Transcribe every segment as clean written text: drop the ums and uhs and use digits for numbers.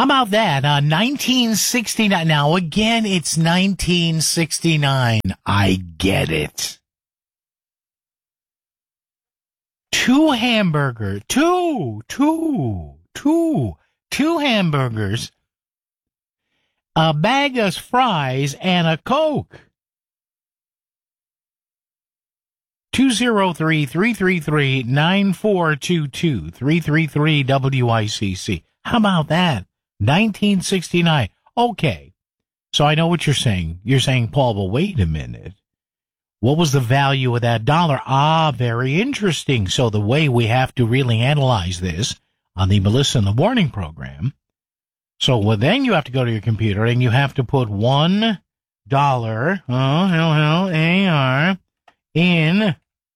How about that? 1969. Now, again, it's 1969. I get it. Two hamburgers, a bag of fries, and a Coke. 203-333-9422, 333-WICC. How about that? 1969. Okay. So I know what you're saying. You're saying, Paul, but wait a minute. What was the value of that dollar? Very interesting. So the way we have to really analyze this on the Melissa in the Morning program. So then you have to go to your computer and you have to put $1, AR, in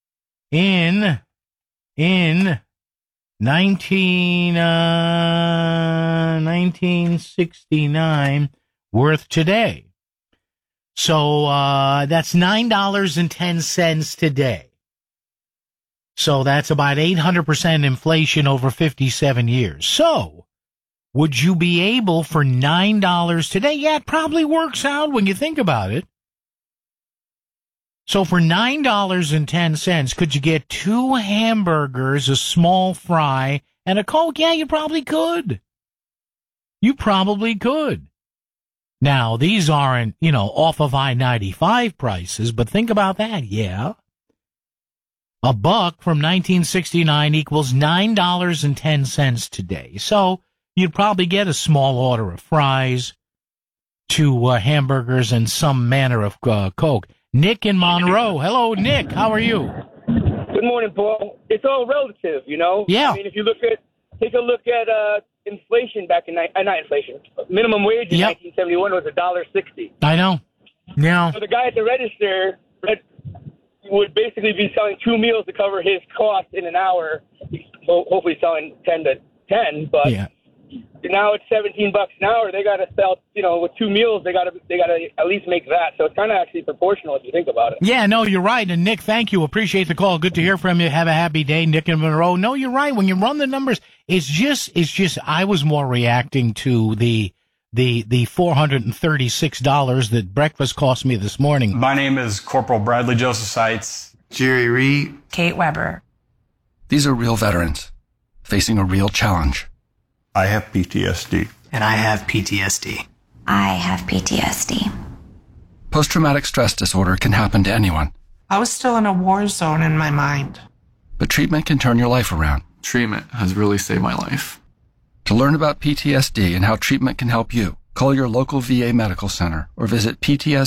1969 worth today. So that's $9.10 today. So that's about 800% inflation over 57 years. So would you be able for $9 today? Yeah, it probably works out when you think about it. So for $9.10, could you get 2 hamburgers, a small fry, and a Coke? Yeah, you probably could. You probably could. Now, these aren't, off of I-95 prices, but think about that, yeah. $1 from 1969 equals $9.10 today. So you'd probably get a small order of fries, 2 hamburgers, and some manner of Coke. Nick in Monroe. Hello, Nick. How are you? Good morning, Paul. It's all relative, Yeah. I mean, if you take a look at inflation back in not inflation. Minimum wage in 1971 was $1.60. I know. Yeah. So the guy at the register would basically be selling 2 meals to cover his cost in an hour. He's hopefully selling 10 to 10, but now it's $17 an hour. They got to sell, with 2 meals, they got to at least make that. So it's kind of actually proportional if you think about it. Yeah, no, you're right. And Nick, thank you. Appreciate the call. Good to hear from you. Have a happy day, Nick in Monroe. No, you're right. When you run the numbers, it's just, I was more reacting to the $436 that breakfast cost me this morning. My name is Corporal Bradley Joseph Seitz. Jerry Reed. Kate Weber. These are real veterans facing a real challenge. I have PTSD. And I have PTSD. I have PTSD. Post-traumatic stress disorder can happen to anyone. I was still in a war zone in my mind. But treatment can turn your life around. Treatment has really saved my life. To learn about PTSD and how treatment can help you, call your local VA medical center or visit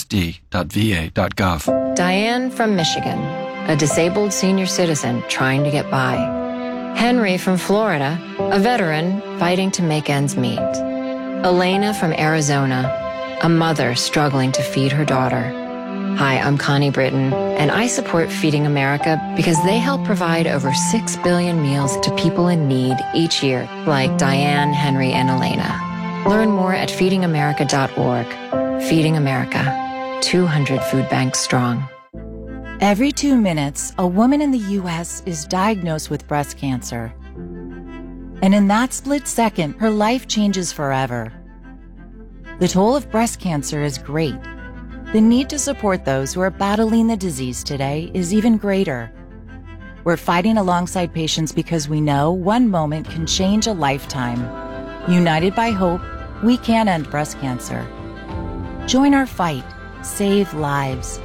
ptsd.va.gov. Diane from Michigan, a disabled senior citizen trying to get by. Henry from Florida, a veteran fighting to make ends meet. Elena from Arizona, a mother struggling to feed her daughter. Hi, I'm Connie Britton, and I support Feeding America because they help provide over 6 billion meals to people in need each year, like Diane, Henry, and Elena. Learn more at feedingamerica.org. Feeding America, 200 food banks strong. Every 2 minutes, a woman in the U.S. is diagnosed with breast cancer. And in that split second, her life changes forever. The toll of breast cancer is great. The need to support those who are battling the disease today is even greater. We're fighting alongside patients because we know one moment can change a lifetime. United by hope, we can end breast cancer. Join our fight. Save lives.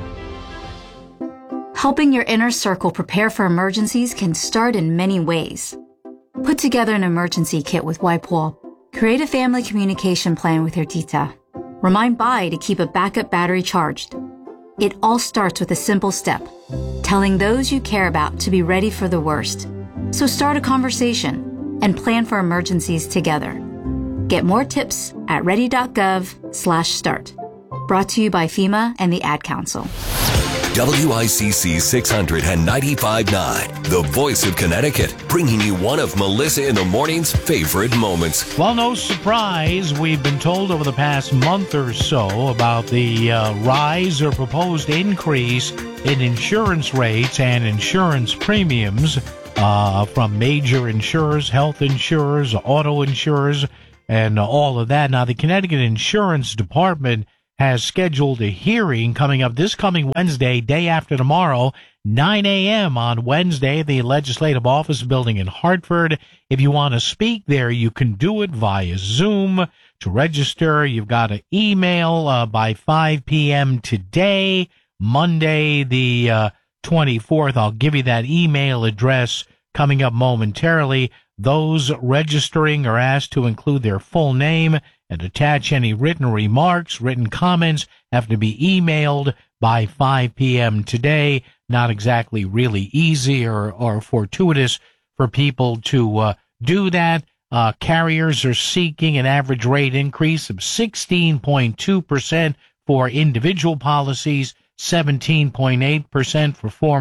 Helping your inner circle prepare for emergencies can start in many ways. Put together an emergency kit with Wipewall. Create a family communication plan with your tita. Remind Bai to keep a backup battery charged. It all starts with a simple step, telling those you care about to be ready for the worst. So start a conversation and plan for emergencies together. Get more tips at ready.gov/start. Brought to you by FEMA and the Ad Council. WICC 695.9, the voice of Connecticut, bringing you one of Melissa in the Morning's favorite moments. Well, no surprise, we've been told over the past month or so about the rise or proposed increase in insurance rates and insurance premiums from major insurers, health insurers, auto insurers. and all of that. Now, the Connecticut Insurance Department has scheduled a hearing coming up this coming Wednesday, day after tomorrow, 9 a.m. on Wednesday, at the Legislative Office Building in Hartford. If you want to speak there, you can do it via Zoom. To register, you've got to email by 5 p.m. today, Monday the 24th. I'll give you that email address coming up momentarily. Those registering are asked to include their full name and attach any written remarks. Written comments have to be emailed by 5 p.m. today. Not exactly really easy or fortuitous for people to do that. Carriers are seeking an average rate increase of 16.2% for individual policies, 17.8%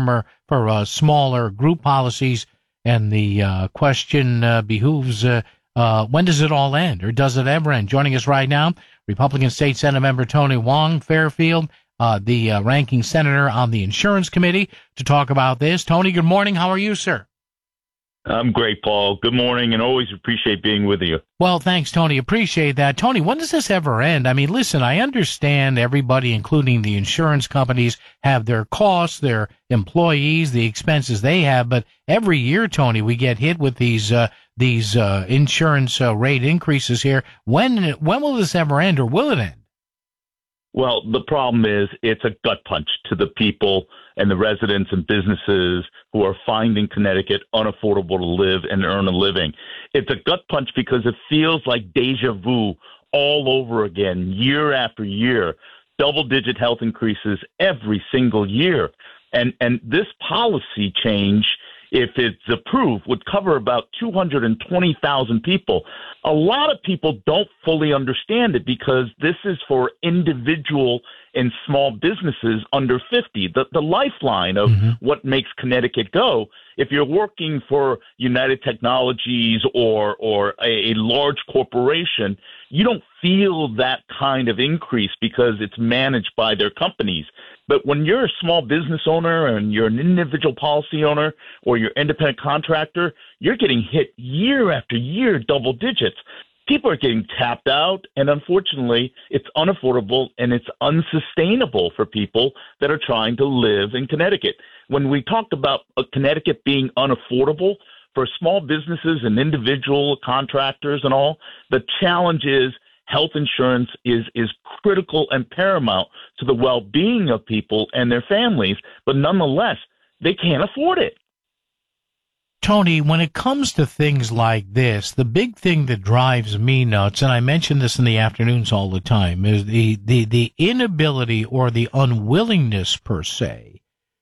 for smaller group policies. And the question behooves, when does it all end, or does it ever end? Joining us right now, Republican State Senate member Tony Wong Fairfield, the ranking senator on the Insurance Committee, to talk about this. Tony, good morning. How are you, sir? I'm great, Paul. Good morning, and always appreciate being with you. Well, thanks, Tony. Appreciate that. Tony, when does this ever end? I mean, listen, I understand everybody, including the insurance companies, have their costs, their employees, the expenses they have, but every year, Tony, we get hit with these insurance rate increases here. When will this ever end, or will it end? Well, the problem is it's a gut punch to the people and the residents and businesses who are finding Connecticut unaffordable to live and earn a living. It's a gut punch because it feels like deja vu all over again, year after year, double-digit health increases every single year. And this policy change, if it's approved, would cover about 220,000 people. A lot of people don't fully understand it because this is for individual and small businesses under 50, the lifeline of what makes Connecticut go. If you're working for United Technologies or a large corporation, you don't feel that kind of increase because it's managed by their companies. But when you're a small business owner and you're an individual policy owner or you're independent contractor, you're getting hit year after year, double digits. People are getting tapped out, and unfortunately, it's unaffordable and it's unsustainable for people that are trying to live in Connecticut. When we talked about Connecticut being unaffordable for small businesses and individual contractors and all, the challenge is health insurance is critical and paramount to the well-being of people and their families, but nonetheless, they can't afford it. Tony, when it comes to things like this, the big thing that drives me nuts, and I mention this in the afternoons all the time, is the inability or the unwillingness, per se,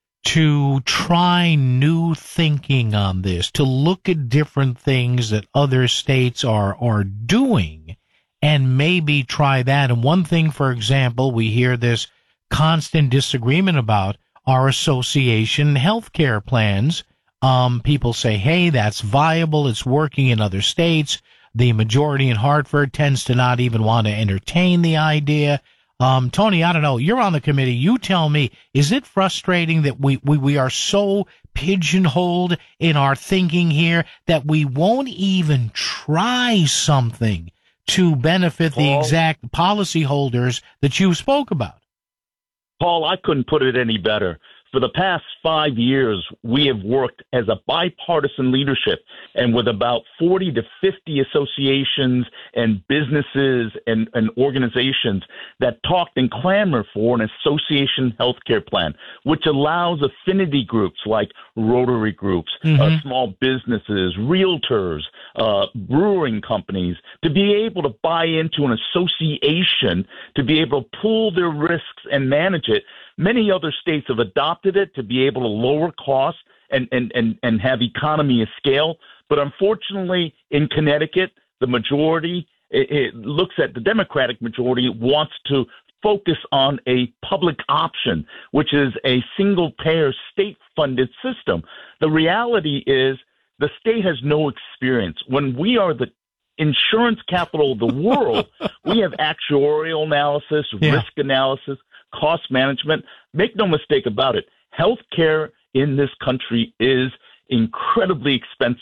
to try new thinking on this, to look at different things that other states are doing, and maybe try that. And one thing, for example, we hear this constant disagreement about are association healthcare plans. People say, hey, that's viable. It's working in other states. The majority in Hartford tends to not even want to entertain the idea. Tony, I don't know. You're on the committee. You tell me, is it frustrating that we are so pigeonholed in our thinking here that we won't even try something to benefit the exact policyholders that you spoke about? Paul, I couldn't put it any better. For the past 5 years, we have worked as a bipartisan leadership and with about 40 to 50 associations and businesses and organizations that talked and clamored for an association healthcare plan, which allows affinity groups like Rotary groups, small businesses, realtors, brewing companies to be able to buy into an association, to be able to pool their risks and manage it. Many other states have adopted it to be able to lower costs and have economy of scale. But unfortunately, in Connecticut, the majority, it looks at the Democratic majority, wants to focus on a public option, which is a single-payer state-funded system. The reality is the state has no experience. When we are the insurance capital of the world, we have actuarial analysis, risk analysis, cost management. Make no mistake about it. Healthcare in this country is incredibly expensive.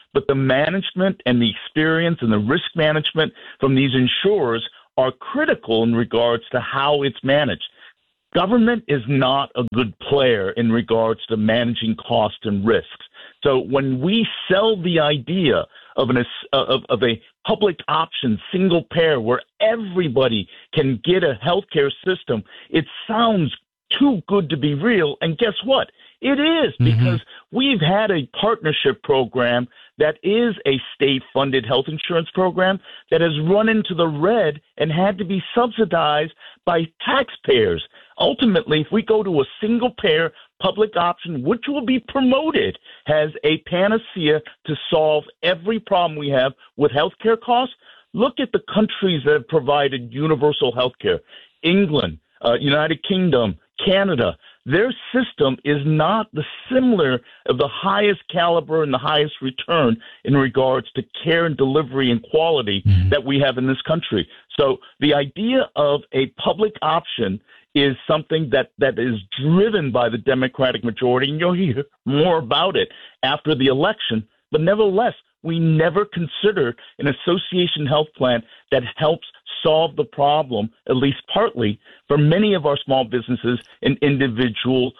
but the management and the experience and the risk management from these insurers are critical in regards to how it's managed. Government is not a good player in regards to managing costs and risks. So when we sell the idea of a public option, single payer, where everybody can get a healthcare system, it sounds too good to be real. And guess what? It is, because we've had a partnership program that is a state-funded health insurance program that has run into the red and had to be subsidized by taxpayers. Ultimately, if we go to a single-payer public option, which will be promoted as a panacea to solve every problem we have with healthcare costs, look at the countries that have provided universal healthcare. England, United Kingdom, Canada. Their system is not the similar of the highest caliber and the highest return in regards to care and delivery and quality that we have in this country. So the idea of a public option is something that is driven by the Democratic majority, and you'll hear more about it after the election. But nevertheless, we never considered an association health plan that helps solve the problem, at least partly, for many of our small businesses and individual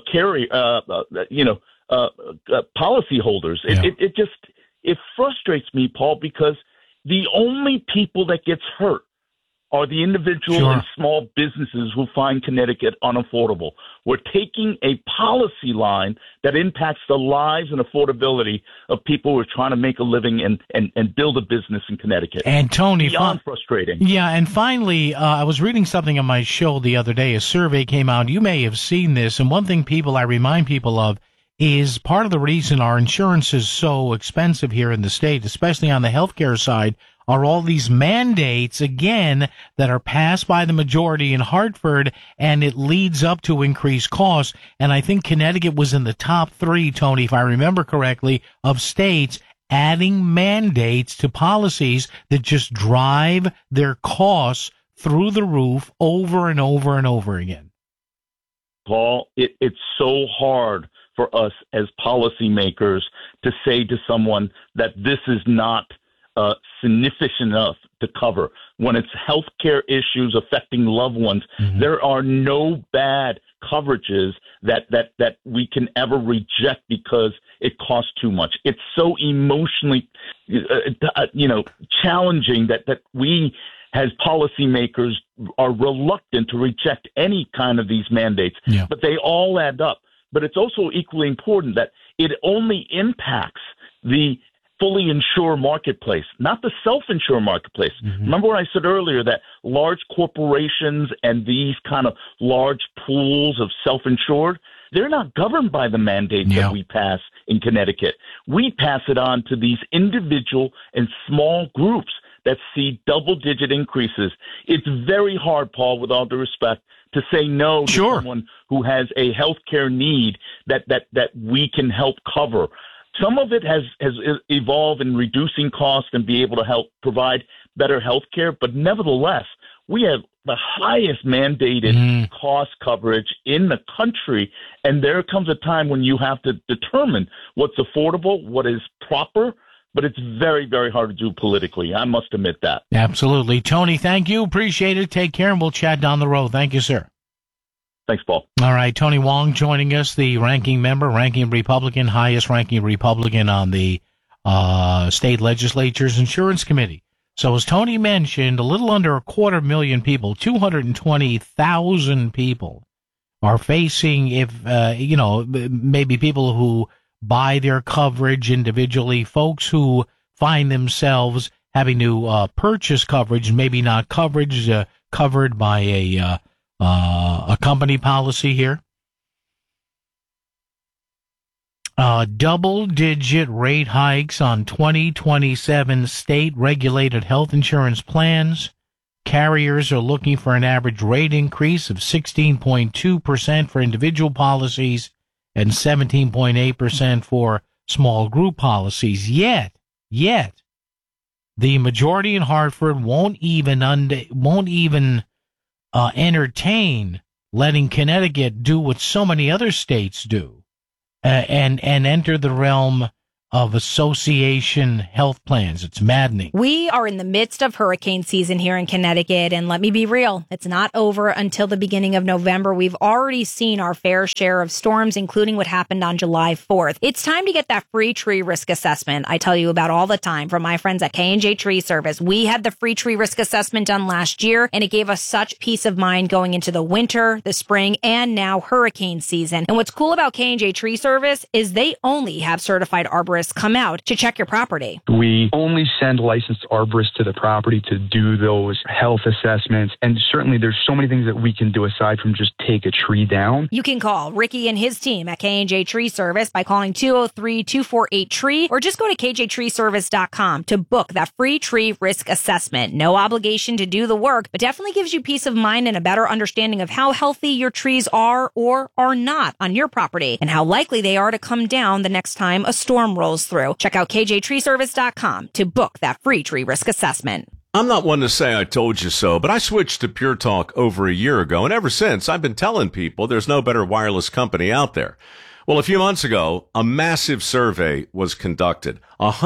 policyholders. Yeah. It frustrates me, Paul, because the only people that gets hurt are the individual and small businesses who find Connecticut unaffordable. We're taking a policy line that impacts the lives and affordability of people who are trying to make a living and build a business in Connecticut. And Tony, beyond frustrating. Yeah, and finally, I was reading something on my show the other day. A survey came out. You may have seen this, and one thing I remind people of is part of the reason our insurance is so expensive here in the state, especially on the healthcare side, are all these mandates, again, that are passed by the majority in Hartford, and it leads up to increased costs. And I think Connecticut was in the top 3, Tony, if I remember correctly, of states adding mandates to policies that just drive their costs through the roof over and over and over again. Paul, it's so hard for us as policymakers to say to someone that this is not significant enough to cover. When it's healthcare issues affecting loved ones, there are no bad coverages that we can ever reject because it costs too much. It's so emotionally, challenging that we as policymakers are reluctant to reject any kind of these mandates, but they all add up. But it's also equally important that it only impacts the fully insured marketplace, not the self-insure marketplace. Remember what I said earlier, that large corporations and these kind of large pools of self-insured, they're not governed by the mandates that we pass in Connecticut. We pass it on to these individual and small groups that see double-digit increases. It's very hard, Paul, with all due respect, to say no to someone who has a health care need that we can help cover. Some of it has evolved in reducing costs and be able to help provide better health care, but nevertheless, we have the highest mandated cost coverage in the country, and there comes a time when you have to determine what's affordable, what is proper, but it's very, very hard to do politically. I must admit that. Absolutely. Tony, thank you. Appreciate it. Take care, and we'll chat down the road. Thank you, sir. Thanks, Paul. All right, Tony Wong joining us, the ranking Republican, highest ranking Republican on the state legislature's insurance committee. So as Tony mentioned, a little under 250,000 people, 220,000 people are facing, maybe people who buy their coverage individually, folks who find themselves having to purchase coverage, maybe not coverage covered by a company policy here. Double-digit rate hikes on 2027 state-regulated health insurance plans. Carriers are looking for an average rate increase of 16.2% for individual policies and 17.8% for small group policies. Yet, the majority in Hartford won't even entertain letting Connecticut do what so many other states do, and enter the realm of association health plans. It's maddening. We are in the midst of hurricane season here in Connecticut, and let me be real, it's not over until the beginning of November. We've already seen our fair share of storms, including what happened on July 4th. It's time to get that free tree risk assessment I tell you about all the time from my friends at K&J Tree Service. We had the free tree risk assessment done last year, and it gave us such peace of mind going into the winter, the spring, and now hurricane season. And what's cool about K&J Tree Service is they only have certified arborists come out to check your property. We only send licensed arborists to the property to do those health assessments. And certainly there's so many things that we can do aside from just take a tree down. You can call Ricky and his team at K&J Tree Service by calling 203-248-TREE or just go to kjtreeservice.com to book that free tree risk assessment. No obligation to do the work, but definitely gives you peace of mind and a better understanding of how healthy your trees are or are not on your property and how likely they are to come down the next time a storm rolls through. Check out kjtreeservice.com to book that free tree risk assessment. I'm not one to say I told you so, but I switched to Pure Talk over a year ago, and ever since I've been telling people there's no better wireless company out there. Well, a few months ago, a massive survey was conducted.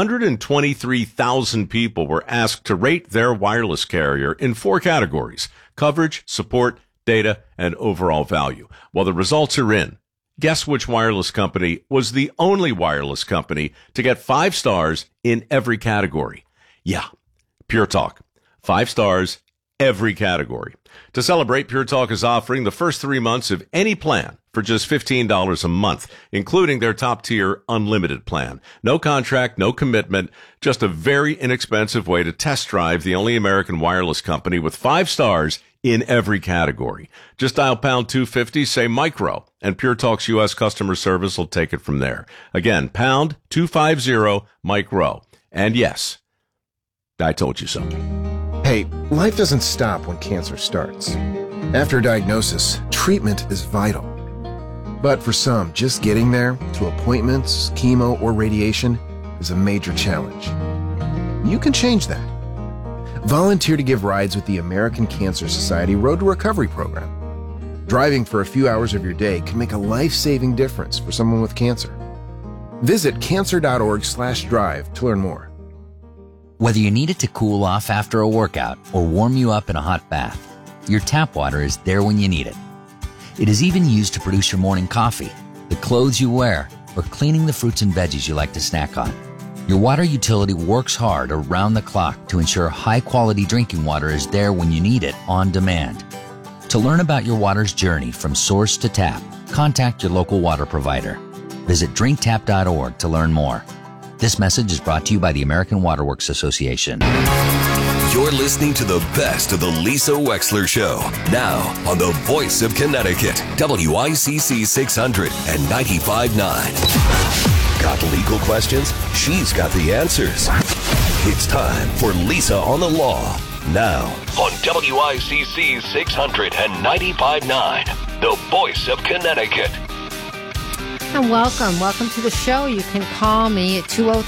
123,000 people were asked to rate their wireless carrier in 4 categories: coverage, support, data, and overall value. Well, the results are in. Guess which wireless company was the only wireless company to get 5 stars in every category? Yeah, Pure Talk. 5 stars, every category. To celebrate, Pure Talk is offering the first 3 months of any plan for just $15 a month, including their top-tier unlimited plan. No contract, no commitment, just a very inexpensive way to test drive the only American wireless company with 5 stars in every category. Just dial pound 250, say micro, and Pure Talk's U.S. customer service will take it from there. Again, pound 250 micro. And yes, I told you so. Hey, life doesn't stop when cancer starts. After diagnosis, treatment is vital. But for some, just getting there, to appointments, chemo, or radiation, is a major challenge. You can change that. Volunteer to give rides with the American Cancer Society Road to Recovery program. Driving for a few hours of your day can make a life-saving difference for someone with cancer. Visit cancer.org/drive to learn more. Whether you need it to cool off after a workout or warm you up in a hot bath, your tap water is there when you need it. It is even used to produce your morning coffee, the clothes you wear, or cleaning the fruits and veggies you like to snack on. Your water utility works hard around the clock to ensure high-quality drinking water is there when you need it on demand. To learn about your water's journey from source to tap, contact your local water provider. Visit drinktap.org to learn more. This message is brought to you by the American Water Works Association. You're listening to the best of the Lisa Wexler Show, now on the Voice of Connecticut, WICC 600 and 95.9. Got legal questions? She's got the answers. It's time for Lisa on the Law, now on WICC 600 and 95.9, the Voice of Connecticut. And welcome to the show. You can call me at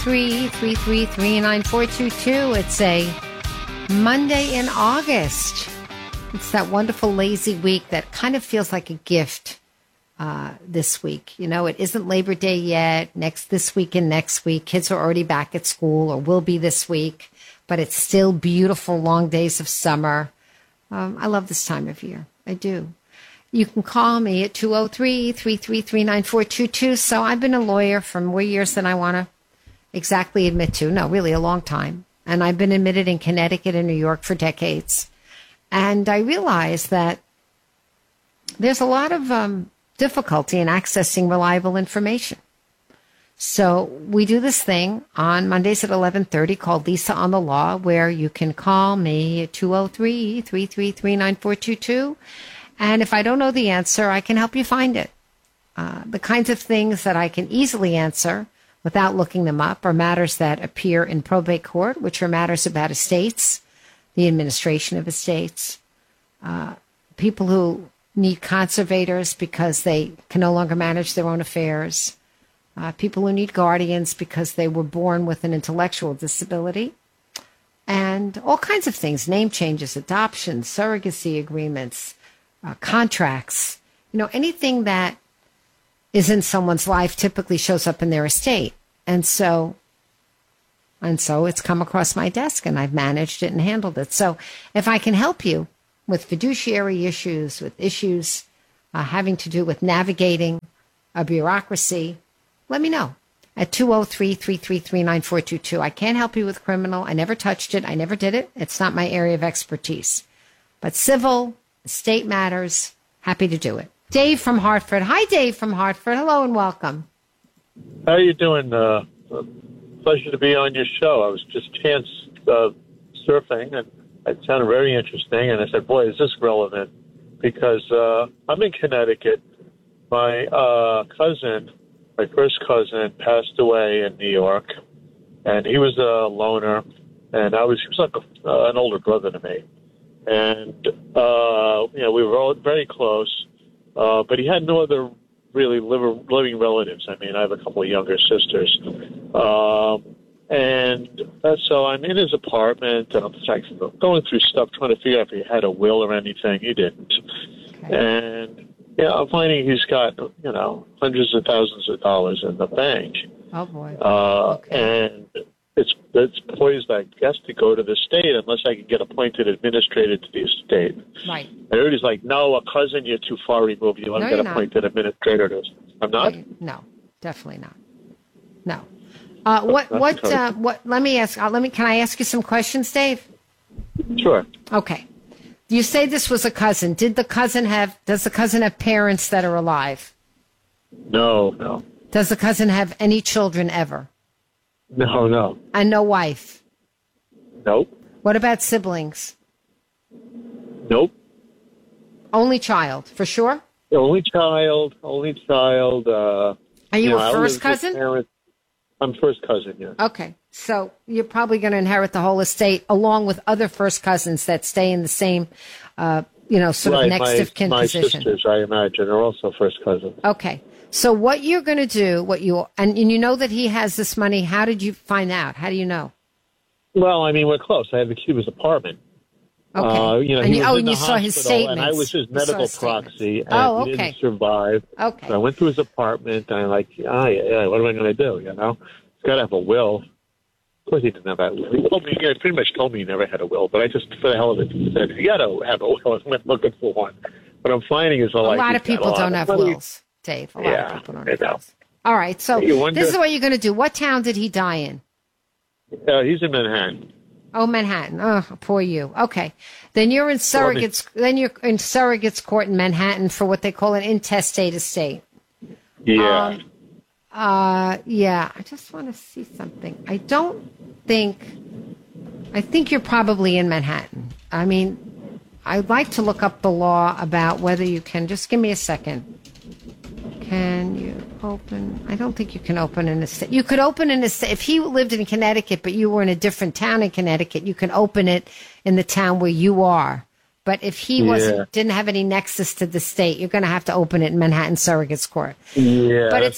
203-333-9422. It's a Monday in August. It's that wonderful lazy week that kind of feels like a gift this week. You know, it isn't Labor Day yet. This week and next week, kids are already back at school or will be this week, but it's still beautiful long days of summer. I love this time of year. I do. You can call me at 203-333-9422. So I've been a lawyer for more years than I want to exactly admit to. No, really a long time. And I've been admitted in Connecticut and New York for decades. And I realized that there's a lot of difficulty in accessing reliable information. So we do this thing on Mondays at 11:30 called Lisa on the Law, where you can call me at 203-333-9422. And if I don't know the answer, I can help you find it. The kinds of things that I can easily answer without looking them up are matters that appear in probate court, which are matters about estates, the administration of estates, people who need conservators because they can no longer manage their own affairs, people who need guardians because they were born with an intellectual disability, and all kinds of things, name changes, adoptions, surrogacy agreements, contracts. You know, anything that is in someone's life typically shows up in their estate. And so it's come across my desk, and I've managed it and handled it. So if I can help you with fiduciary issues, with issues having to do with navigating a bureaucracy, let me know at 203-333-9422. I can't help you with criminal. I never touched it. I never did it. It's not my area of expertise. But civil, estate matters, happy to do it. Dave from Hartford. Hi, Dave from Hartford. Hello and welcome. How are you doing? Pleasure to be on your show. I was just chance surfing, and it sounded very interesting. And I said, boy, is this relevant? Because I'm in Connecticut. My first cousin, passed away in New York, and he was a loner, and he was like an older brother to me. And, we were all very close, but he had no other really living relatives. I mean, I have a couple of younger sisters. So I'm in his apartment, and I'm going through stuff, trying to figure out if he had a will or anything. He didn't. Okay. And I'm finding he's got, hundreds of thousands of dollars in the bank. Oh, boy. And it's poised, I guess, to go to the state unless I can get appointed administrator to the estate. Right. And everybody's like, no, a cousin, you're too far removed. You want to get appointed administrator to this. I'm not? No, definitely not. No. Let me ask, can I ask you some questions, Dave? Sure. Okay. You say this was a cousin. Does the cousin have parents that are alive? No. Does the cousin have any children ever? No. And no wife? Nope. What about siblings? Nope. Only child, for sure? Only child. Are you a first cousin? I'm first cousin, yeah. Okay. So you're probably going to inherit the whole estate along with other first cousins that stay in the same, sort of next of kin position. My sisters, I imagine, are also first cousins. Okay. So what you're going to do, and you know that he has this money. How did you find out? How do you know? Well, I mean, we're close. I have the key to his apartment. Okay. You saw his statements. And I was his medical proxy. And okay. He didn't survive. Okay. So I went to his apartment, and I'm like, what am I going to do? He's got to have a will. Of course he didn't have that will. He pretty much told me he never had a will, but I just, for the hell of it, said, you got to have a will. I went looking for one. What I'm finding is a lot of people don't have wills, Dave. A lot of people don't have wills. All right, so this is what you're going to do. What town did he die in? He's in Manhattan. Oh, Manhattan. Oh, poor you. Okay. Then you're in surrogates. Then you're in surrogates court in Manhattan for what they call an intestate estate. Yeah. Yeah. I just want to see something. I think you're probably in Manhattan. I mean, I'd like to look up the law about whether you can. Just give me a second. Can you open? I don't think you can open an estate. You could open an estate. If he lived in Connecticut, but you were in a different town in Connecticut, you can open it in the town where you are. But if he didn't have any nexus to the state, you're going to have to open it in Manhattan Surrogates Court. Yeah. But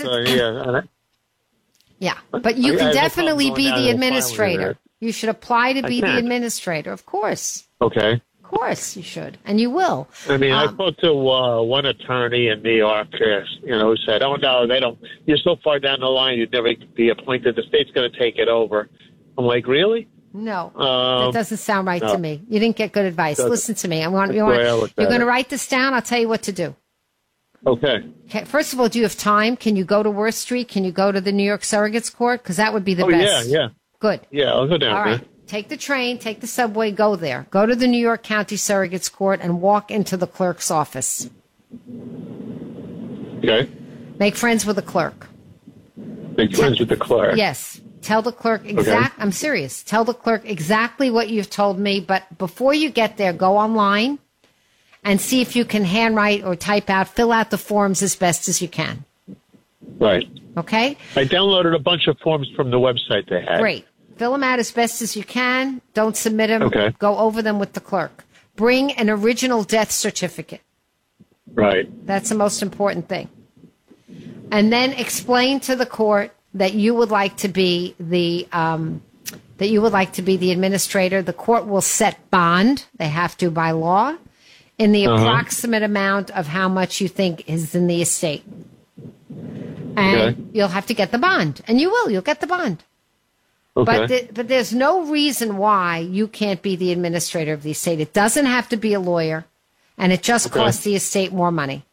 but you can definitely be the administrator. You should apply to be the administrator, of course. Okay. Of course you should, and you will. I mean, I spoke to one attorney in New York, who said, "Oh no, they don't. You're so far down the line, you'd never be appointed. The state's going to take it over." I'm like, really? No, that doesn't sound right to me. You didn't get good advice. Listen to me. You're going to write this down. I'll tell you what to do. Okay. First of all, do you have time? Can you go to Worth Street? Can you go to the New York Surrogates Court? Because that would be the best. Yeah. Good. Yeah, I'll go down there. All right. Take the train, take the subway, go there. Go to the New York County Surrogates Court and walk into the clerk's office. Okay. Make friends with the clerk. Make friends with the clerk? Yes. Tell the clerk I'm serious. Tell the clerk exactly what you've told me, but before you get there, go online and see if you can handwrite or type out, fill out the forms as best as you can. Right. Okay? I downloaded a bunch of forms from the website they had. Great. Fill them out as best as you can. Don't submit them. Okay. Go over them with the clerk. Bring an original death certificate. Right. That's the most important thing. And then explain to the court that you would like to be the administrator. The court will set bond. They have to by law in the approximate amount of how much you think is in the estate. And you'll have to get the bond. And you'll get the bond. Okay. But there's no reason why you can't be the administrator of the estate. It doesn't have to be a lawyer, and it just costs the estate more money.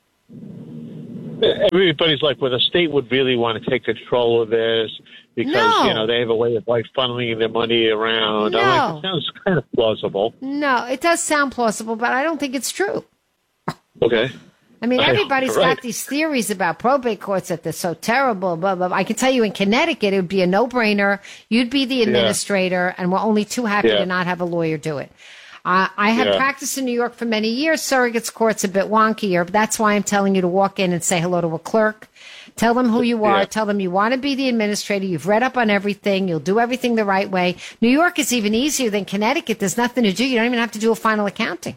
Everybody's like, well, the state would really want to take control of this because, they have a way of funneling their money around. No. I'm like, it sounds kind of plausible. No, it does sound plausible, but I don't think it's true. Okay. I mean, everybody's got these theories about probate courts that they're so terrible, blah, blah, blah. I can tell you in Connecticut, it would be a no-brainer. You'd be the administrator, and we're only too happy to not have a lawyer do it. I have practiced in New York for many years. Surrogate's court's a bit wonkier, but that's why I'm telling you to walk in and say hello to a clerk. Tell them who you are. Tell them you want to be the administrator. You've read up on everything. You'll do everything the right way. New York is even easier than Connecticut. There's nothing to do. You don't even have to do a final accounting.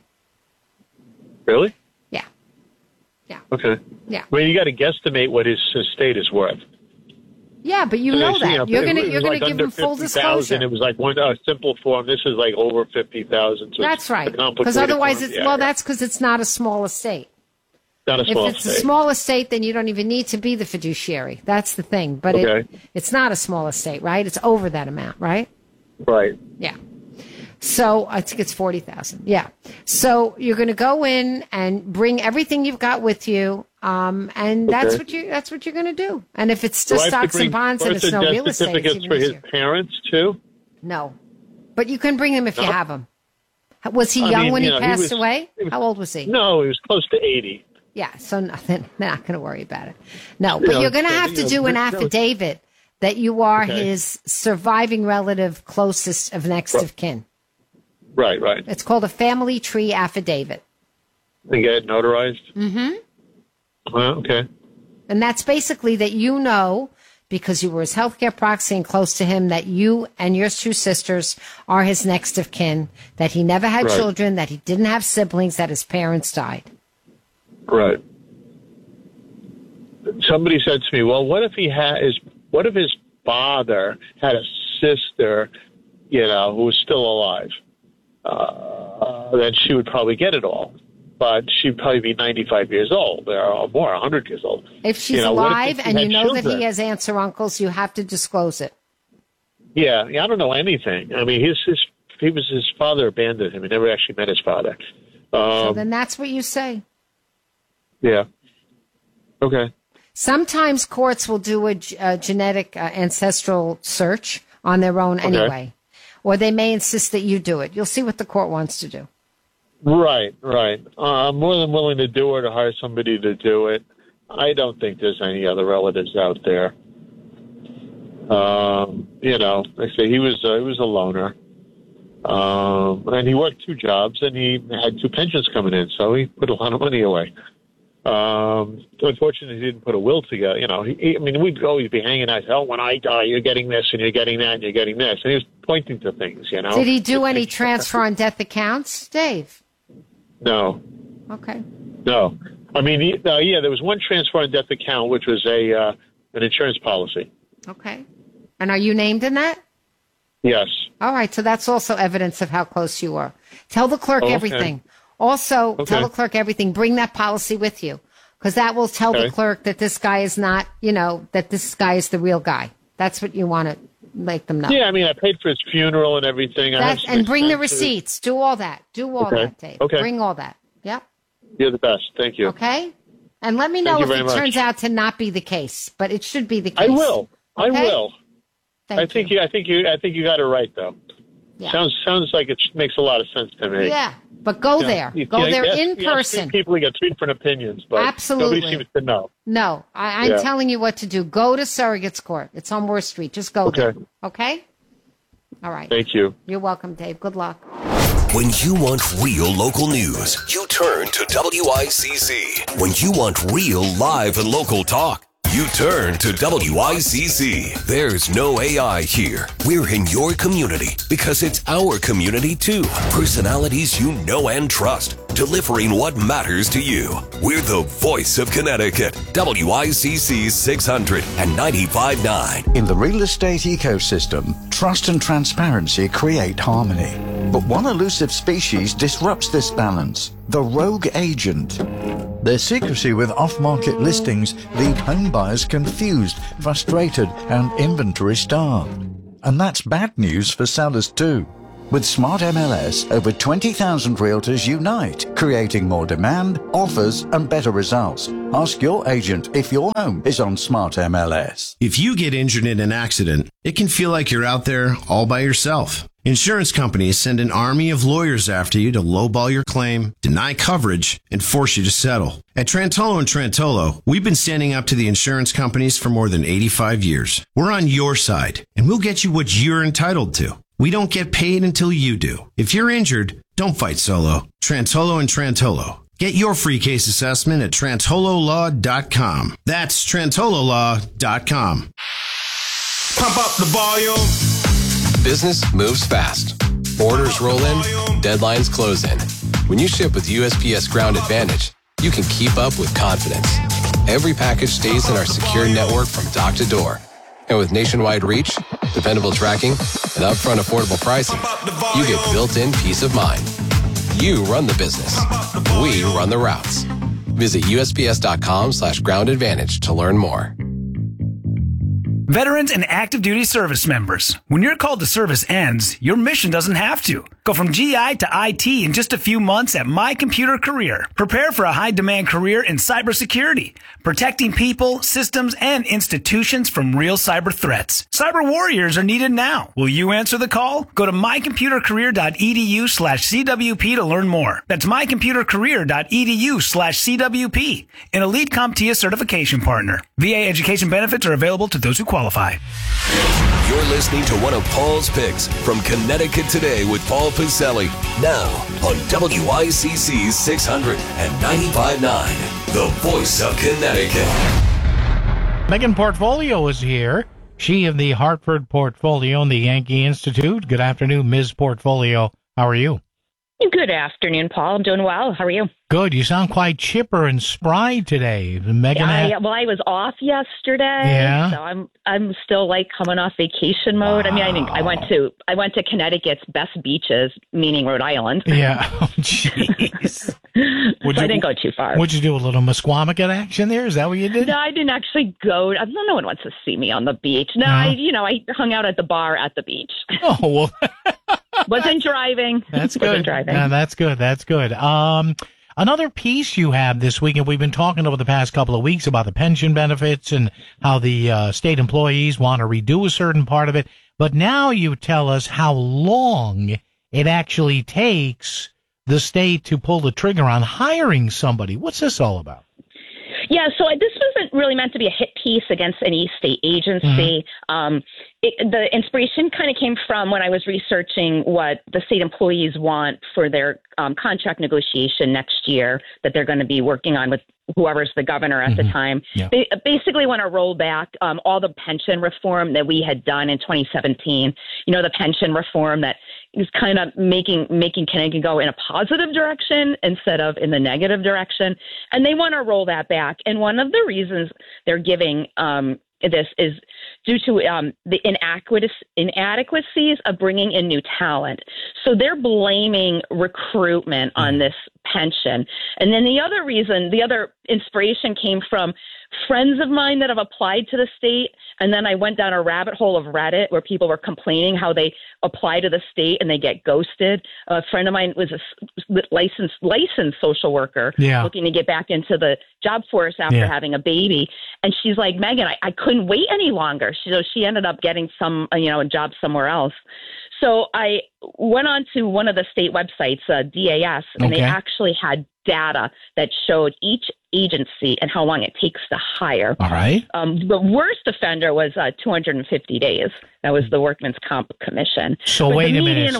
Really? Yeah. Yeah. Okay. Yeah. Well, you got to guesstimate what his estate is worth. Yeah, but you know that. You're going to give him full disclosure. It was like one simple form. This is like over 50,000. So that's right. Because otherwise, that's because it's not a small estate. Not a small estate. If it's a small estate, then you don't even need to be the fiduciary. That's the thing. But it's not a small estate, right? It's over that amount, right? Right. Yeah. So I think it's 40,000. Yeah. So you're going to go in and bring everything you've got with you, and that's what you're going to do. And if it's just stocks and bonds and it's no real estate, it's even for easier. his parents too. No, but you can bring them if you have them. Was he young when he passed away? How old was he? No, he was close to 80. Yeah. So nothing. They're not going to worry about it. No, but you're going to have to do an affidavit that you are his surviving relative, closest of next of kin. Right. It's called a family tree affidavit. And get it notarized? Mm-hmm. Well, okay. And that's basically that because you were his healthcare proxy and close to him, that you and your two sisters are his next of kin, that he never had children, that he didn't have siblings, that his parents died. Right. Somebody said to me, well, what if his father had a sister, who was still alive? Then she would probably get it all. But she'd probably be 95 years old or more, 100 years old. If she's alive and you know that he has aunts or uncles, you have to disclose it. Yeah, I don't know anything. I mean, his father abandoned him. He never actually met his father. So then that's what you say. Yeah. Okay. Sometimes courts will do a genetic ancestral search on their own anyway. Or they may insist that you do it. You'll see what the court wants to do. Right. I'm more than willing to do it or hire somebody to do it. I don't think there's any other relatives out there. Like I say, he was a loner. And he worked 2 jobs and he had 2 pensions coming in, so he put a lot of money away. Unfortunately, he didn't put a will together. We'd always be hanging out. Oh, when I die, you're getting this, and you're getting that, and you're getting this. And he was pointing to things. Did he do any transfer on death accounts, Dave? No. Okay. No. There was one transfer on death account, which was an insurance policy. Okay. And are you named in that? Yes. All right. So that's also evidence of how close you are. Tell the clerk everything. Also, tell the clerk everything. Bring that policy with you, because that will tell the clerk that this guy is not, that this guy is the real guy. That's what you want to make them know. Yeah, I paid for his funeral and everything. And bring the receipts. Do all that. Do all that, Dave. Okay. Bring all that. Yep. You're the best. Thank you. Okay? And let me know if it turns out to not be the case, but it should be the case. I will. Okay? I will. I think you got it right, though. Yeah. Sounds like it makes a lot of sense to me. Yeah. But go there. Go there in person. People get 3 different opinions, but absolutely. Nobody seems to know. No, I'm telling you what to do. Go to Surrogate's Court. It's on Worth Street. Just go there. Okay? All right. Thank you. You're welcome, Dave. Good luck. When you want real local news, you turn to WICC. When you want real live and local talk, you turn to WICC. There's no AI here. We're in your community because it's our community too. Personalities you know and trust, delivering what matters to you. We're the voice of Connecticut. WICC 600 and 95.9. In the real estate ecosystem, trust and transparency create harmony. But one elusive species disrupts this balance: the rogue agent. Their secrecy with off-market listings leave home buyers confused, frustrated, and inventory-starved. And that's bad news for sellers too. With Smart MLS, over 20,000 realtors unite, creating more demand, offers, and better results. Ask your agent if your home is on Smart MLS. If you get injured in an accident, it can feel like you're out there all by yourself. Insurance companies send an army of lawyers after you to lowball your claim, deny coverage, and force you to settle. At Trantolo & Trantolo, we've been standing up to the insurance companies for more than 85 years. We're on your side, and we'll get you what you're entitled to. We don't get paid until you do. If you're injured, don't fight solo. Trantolo & Trantolo. Get your free case assessment at TrantoloLaw.com. That's TrantoloLaw.com. Pump up the volume. Business moves fast. Orders roll in, deadlines close in. When you ship with USPS Ground Advantage, you can keep up with confidence. Every package stays in our secure network from dock to door. And with nationwide reach, dependable tracking, and upfront affordable pricing, you get built-in peace of mind. You run the business. We run the routes. Visit USPS.com/Ground Advantage to learn more. Veterans and active duty service members, when your call to service ends, your mission doesn't have to. Go from GI to IT in just a few months at My Computer Career. Prepare for a high-demand career in cybersecurity, protecting people, systems, and institutions from real cyber threats. Cyber warriors are needed now. Will you answer the call? Go to mycomputercareer.edu/CWP to learn more. That's mycomputercareer.edu/CWP, an elite CompTIA certification partner. VA education benefits are available to those who qualify. You're listening to one of Paul's picks from Connecticut Today with Paul Piselli. Now on WICC 600 and 95.9, the voice of Connecticut. Megan Portfolio is here. She of the Hartford Portfolio and the Yankee Institute. Good afternoon, Ms. Portfolio. How are you? Good afternoon, Paul. I'm doing well. How are you? Good. You sound quite chipper and spry today. Megan. I was off yesterday. Yeah. So I'm still like coming off vacation mode. Wow. I mean, I went to Connecticut's best beaches, meaning Rhode Island. Yeah. Oh, jeez. I didn't go too far. Would you do a little Musquamacut action there? Is that what you did? No, I didn't actually go. No one wants to see me on the beach. No, I hung out at the bar at the beach. Oh, well. Wasn't driving. That's good. Wasn't driving. No, that's good. That's good. Another piece you have this week, and we've been talking over the past couple of weeks about the pension benefits and how the state employees want to redo a certain part of it. But now you tell us how long it actually takes the state to pull the trigger on hiring somebody. What's this all about? Yeah, so this wasn't really meant to be a hit piece against any state agency. Mm-hmm. The inspiration kind of came from when I was researching what the state employees want for their contract negotiation next year that they're going to be working on with whoever's the governor at the time. Yeah. They basically want to roll back all the pension reform that we had done in 2017. You know, the pension reform that is kind of making Connecticut go in a positive direction instead of in the negative direction. And they want to roll that back. And one of the reasons they're giving this is due to the inadequacies of bringing in new talent. So they're blaming recruitment on this pension. And then the other inspiration came from friends of mine that have applied to the state. And then I went down a rabbit hole of Reddit where people were complaining how they apply to the state and they get ghosted. A friend of mine was a licensed social worker looking to get back into the job force after having a baby. And she's like, Megan, I couldn't wait any longer. She ended up getting a job somewhere else. So I went on to one of the state websites, DAS, and they actually had data that showed each agency and how long it takes to hire. All right. The worst offender was 250 days. That was the Workman's Comp Commission. So wait a minute.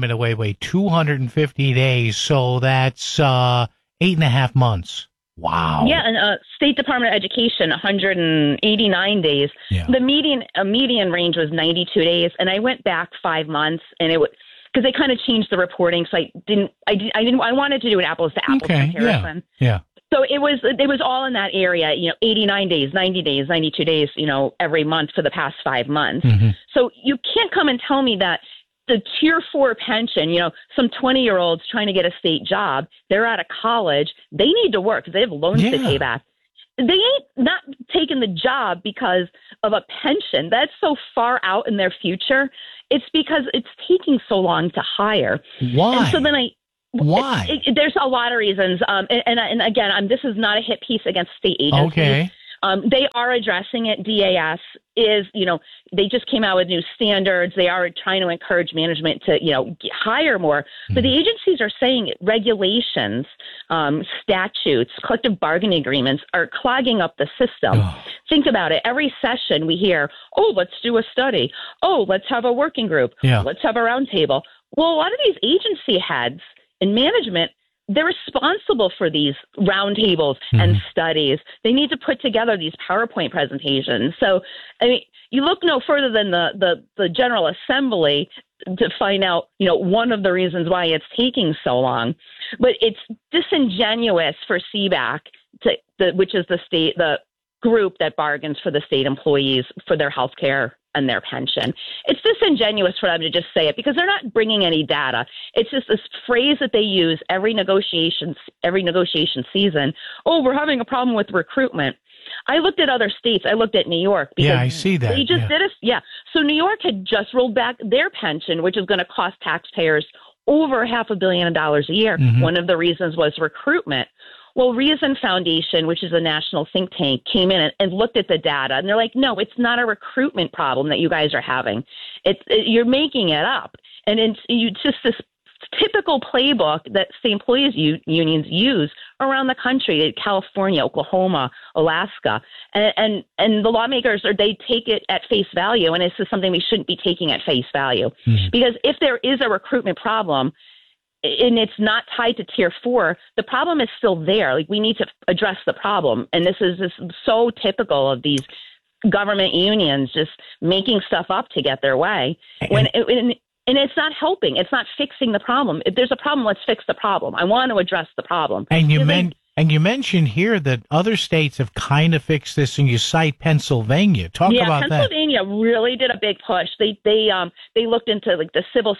250 days. So that's 8.5 months. Wow. Yeah, and State Department of Education, 189 days. Yeah. The median range was 92 days, and I went back 5 months, and it was because they kind of changed the reporting. So I wanted to do an apples to apples comparison. Yeah. So it was all in that area, 89 days, 90 days, 92 days, every month for the past 5 months. Mm-hmm. So you can't come and tell me that the tier 4 pension, some 20-year-olds trying to get a state job, they're out of college, they need to work because they have loans to pay back. They ain't not taking the job because of a pension. That's so far out in their future. It's because it's taking so long to hire. Why? And so then Why? There's a lot of reasons. And again, this is not a hit piece against state agencies. Okay. They are addressing it. DAS is, they just came out with new standards. They are trying to encourage management to, hire more. But the agencies are saying regulations, statutes, collective bargaining agreements are clogging up the system. Think about it. Every session we hear, oh, let's do a study. Oh, let's have a working group. Yeah. Let's have a roundtable. Well, a lot of these agency heads and management, they're responsible for these roundtables and studies. They need to put together these PowerPoint presentations. So, I mean, you look no further than the General Assembly to find out, one of the reasons why it's taking so long. But it's disingenuous for CBAC, which is the group that bargains for the state employees for their health care and their pension. It's disingenuous for them to just say it because they're not bringing any data. It's just this phrase that they use every negotiation season. Oh, we're having a problem with recruitment. I looked at other states. I looked at New York. Because I see that. They just did it. So New York had just rolled back their pension, which is going to cost taxpayers over $500 million a year. One of the reasons was recruitment. Well, Reason Foundation, which is a national think tank, came in and looked at the data, and they're like, no, it's not a recruitment problem that you guys are having. You're making it up. And it's just this typical playbook that state employees unions use around the country, California, Oklahoma, Alaska. And the lawmakers, they take it at face value, and this is something we shouldn't be taking at face value. Because if there is a recruitment problem, and it's not tied to tier 4, the problem is still there. Like, we need to address the problem. And this is so typical of these government unions just making stuff up to get their way. And it's not helping. It's not fixing the problem. If there's a problem, let's fix the problem. I want to address the problem. And you mentioned here that other states have kind of fixed this, and you cite Pennsylvania. Talk about that. Yeah, Pennsylvania really did a big push. They looked into like the civil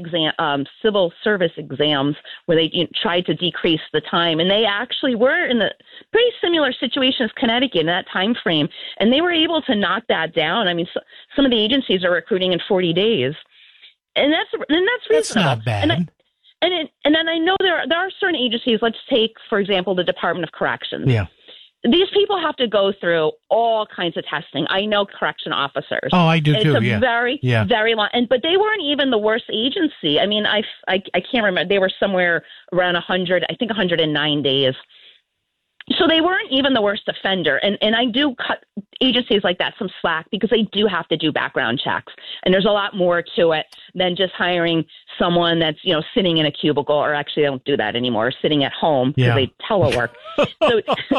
service exams where they tried to decrease the time, and they actually were in the pretty similar situation as Connecticut in that time frame, and they were able to knock that down. I mean, some of the agencies are recruiting in 40 days, and that's reasonable. That's not bad. And then I know there are certain agencies. Let's take, for example, the Department of Corrections. Yeah. These people have to go through all kinds of testing. I know correction officers. Oh, I do too. It's a very long. But they weren't even the worst agency. I mean, I can't remember. They were somewhere around 100. I think 109 days. So they weren't even the worst offender. And I do cut agencies like that some slack because they do have to do background checks. And there's a lot more to it than just hiring someone that's, sitting in a cubicle, or actually they don't do that anymore, sitting at home because they telework. So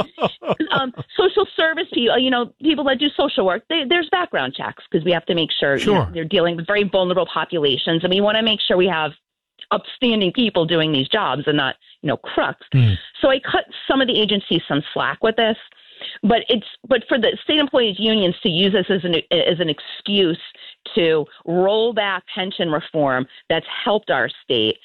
social service people, people that do social work, there's background checks because we have to make sure they're dealing with very vulnerable populations. And we want to make sure we have upstanding people doing these jobs and not, crooks. So I cut some of the agencies some slack with this, but for the state employees unions to use this as an excuse to roll back pension reform that's helped our state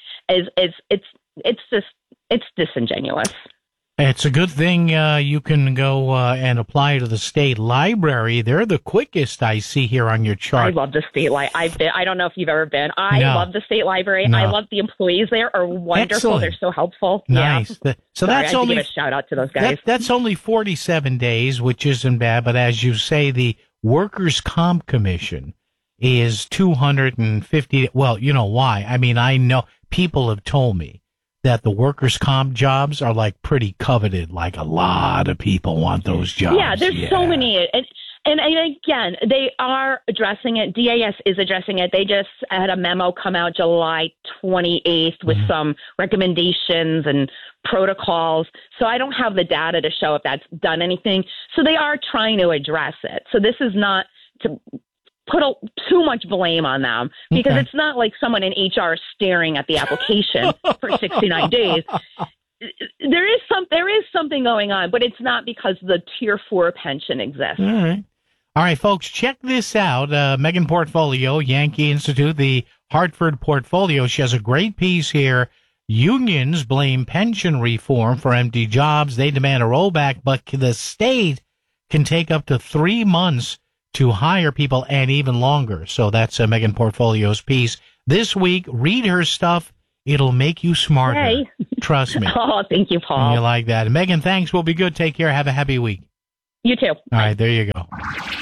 it's disingenuous. It's a good thing you can go and apply to the state library. They're the quickest I see here on your chart. I love the state library. I don't know if you've ever been. I love the state library. No. I love the employees there are wonderful. Excellent. They're so helpful. Nice. Yeah. So Sorry, that's I only give a shout out to those guys. That's only 47 days, which isn't bad. But as you say, the Workers' Comp Commission is 250. Well, you know why? I mean, I know people have told me that the workers' comp jobs are like pretty coveted. Like a lot of people want those jobs. Yeah, there's so many. And again, they are addressing it. DAS is addressing it. They just had a memo come out July 28th with some recommendations and protocols. So I don't have the data to show if that's done anything. So they are trying to address it. So this is not to put too much blame on them because it's not like someone in HR staring at the application for 69 days. There is something going on, but it's not because the tier 4 pension exists. All right, folks, check this out. Megan Portfolio, Yankee Institute, the Hartford Portfolio. She has a great piece here. Unions blame pension reform for empty jobs. They demand a rollback, but the state can take up to 3 months to hire people and even longer. So that's Megan Portfolio's piece. This week, read her stuff. It'll make you smarter. Yay. Trust me. Oh, thank you, Paul. You like that. Megan, thanks. We'll be good. Take care. Have a happy week. You too. All right, there you go.